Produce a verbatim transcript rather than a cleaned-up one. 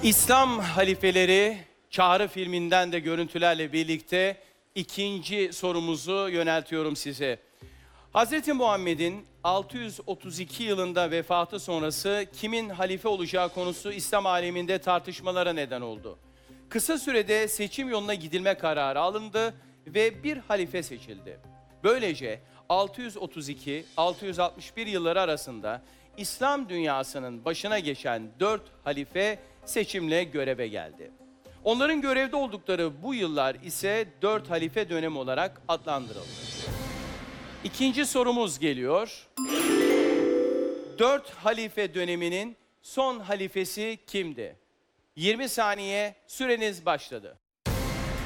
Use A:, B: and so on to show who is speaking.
A: İslam halifeleri Çağrı filminden de görüntülerle birlikte ikinci sorumuzu yöneltiyorum size. Hazreti Muhammed'in altı yüz otuz iki yılında vefatı sonrası kimin halife olacağı konusu İslam aleminde tartışmalara neden oldu. Kısa sürede seçim yoluna gidilme kararı alındı ve bir halife seçildi. Böylece altı yüz otuz iki altı yüz altmış bir yılları arasında İslam dünyasının başına geçen dört halife seçimle göreve geldi. Onların görevde oldukları bu yıllar ise dört halife dönemi olarak adlandırıldı. İkinci sorumuz geliyor. Dört halife döneminin son halifesi kimdi? yirmi saniye süreniz başladı.